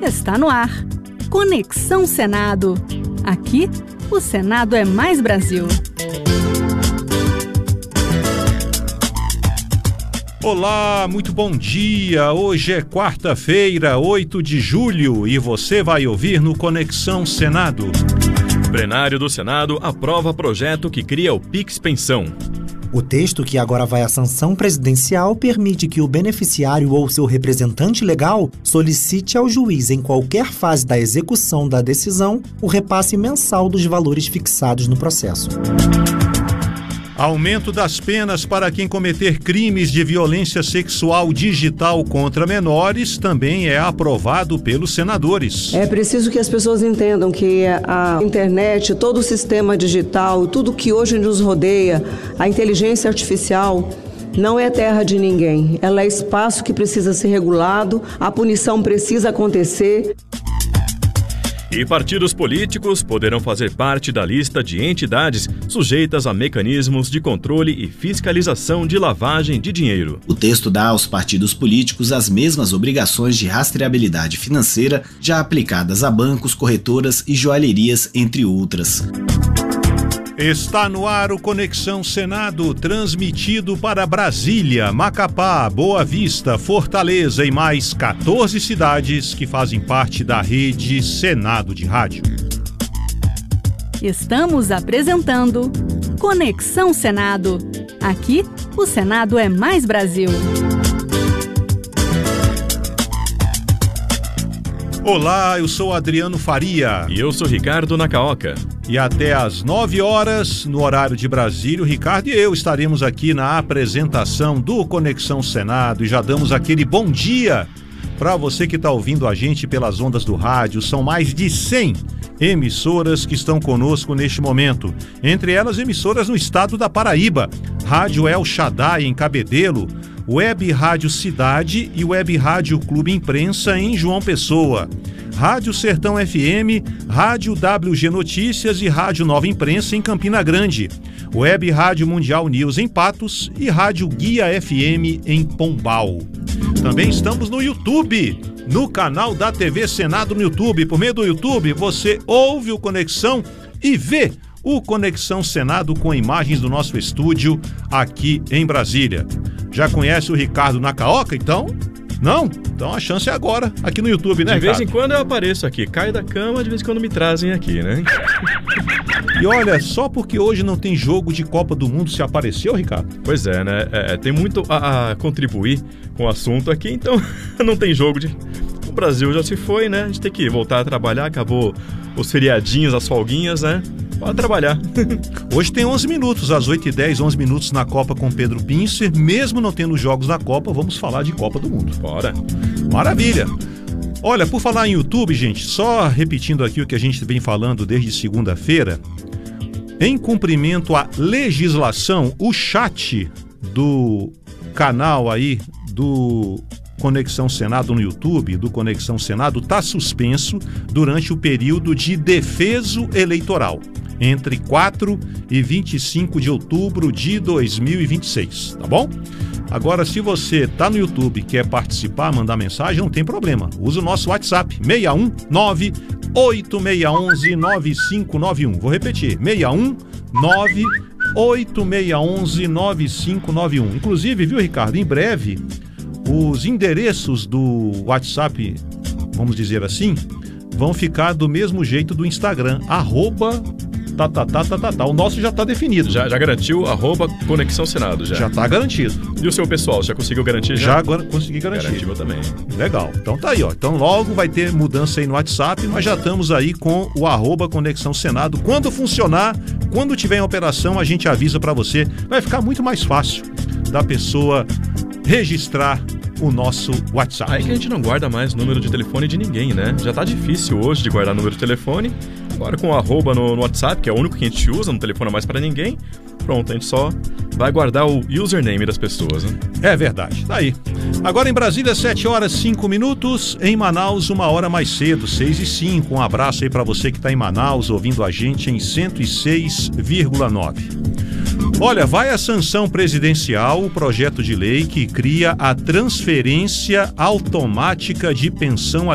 Está no ar. Conexão Senado. Aqui, o Senado é mais Brasil. Olá, muito bom dia. Hoje é quarta-feira, 8 de julho, e você vai ouvir no Conexão Senado. O plenário do Senado aprova projeto que cria o Pix Pensão. O texto, que agora vai à sanção presidencial, permite que o beneficiário ou seu representante legal solicite ao juiz, em qualquer fase da execução da decisão, o repasse mensal dos valores fixados no processo. Aumento das penas para quem cometer crimes de violência sexual digital contra menores também é aprovado pelos senadores. É preciso que as pessoas entendam que a internet, todo o sistema digital, tudo que hoje nos rodeia, a inteligência artificial, não é terra de ninguém. Ela é espaço que precisa ser regulado, a punição precisa acontecer. E partidos políticos poderão fazer parte da lista de entidades sujeitas a mecanismos de controle e fiscalização de lavagem de dinheiro. O texto dá aos partidos políticos as mesmas obrigações de rastreabilidade financeira já aplicadas a bancos, corretoras e joalherias, entre outras. Está no ar o Conexão Senado, transmitido para Brasília, Macapá, Boa Vista, Fortaleza e mais 14 cidades que fazem parte da rede Senado de Rádio. Estamos apresentando Conexão Senado. Aqui, o Senado é mais Brasil. Olá, eu sou Adriano Faria. E eu sou Ricardo Nacaoca. E até às 9 horas, no horário de Brasília, o Ricardo e eu estaremos aqui na apresentação do Conexão Senado e já damos aquele bom dia para você que está ouvindo a gente pelas ondas do rádio. São mais de 100 emissoras que estão conosco neste momento. Entre elas, emissoras no estado da Paraíba, Rádio El Shaddai em Cabedelo, Web Rádio Cidade e Web Rádio Clube Imprensa em João Pessoa, Rádio Sertão FM, Rádio WG Notícias e Rádio Nova Imprensa em Campina Grande, Web Rádio Mundial News em Patos e Rádio Guia FM em Pombal. Também estamos no YouTube, no canal da TV Senado no YouTube. Por meio do YouTube, você ouve o Conexão e vê o Conexão Senado com imagens do nosso estúdio aqui em Brasília. Já conhece o Ricardo Nacaoca, então? Não? Então a chance é agora, aqui no YouTube, né, Ricardo? De vez em quando eu apareço aqui, caio da cama, de vez em quando me trazem aqui, né? E olha, só porque hoje não tem jogo de Copa do Mundo, se apareceu, Ricardo? Pois é, né? Tem muito a contribuir com o assunto aqui, então não tem jogo de... O Brasil já se foi, né? A gente tem que voltar a trabalhar, acabou os feriadinhos, as folguinhas, né? Pode trabalhar. Hoje tem 11 minutos, às 8h10, 11 minutos na Copa com Pedro Pincer. Mesmo não tendo jogos da Copa, vamos falar de Copa do Mundo. Bora. Maravilha. Olha, por falar em YouTube, gente, só repetindo aqui o que a gente vem falando desde segunda-feira, em cumprimento à legislação, o chat do canal aí do Conexão Senado no YouTube, do Conexão Senado, está suspenso durante o período de defeso eleitoral, entre 4 e 25 de outubro de 2026, tá bom? Agora, se você está no YouTube e quer participar, mandar mensagem, não tem problema. Usa o nosso WhatsApp, 619-8611-9591. Vou repetir, 619-8611-9591. Inclusive, viu, Ricardo, em breve, os endereços do WhatsApp, vamos dizer assim, vão ficar do mesmo jeito do Instagram, @. O nosso já está definido. Já garantiu @Conexão Senado, já. Já está garantido. E o seu pessoal, já conseguiu garantir? Já consegui garantir. Garantiu também. Legal. Então tá aí, ó. Então logo vai ter mudança aí no WhatsApp, nós já estamos aí com o @Conexão Senado. Quando funcionar, quando tiver em operação, a gente avisa para você. Vai ficar muito mais fácil da pessoa registrar o nosso WhatsApp. Aí que a gente não guarda mais número de telefone de ninguém, né? Já tá difícil hoje de guardar número de telefone. Agora com o @ no WhatsApp, que é o único que a gente usa, não telefona mais para ninguém. Pronto, a gente só vai guardar o username das pessoas, né? É verdade, tá aí. Agora em Brasília, 7h05. Em Manaus, 1 hora mais cedo, 6h05. Um abraço aí para você que tá em Manaus, ouvindo a gente em 106,9. Olha, vai à sanção presidencial o projeto de lei que cria a transferência automática de pensão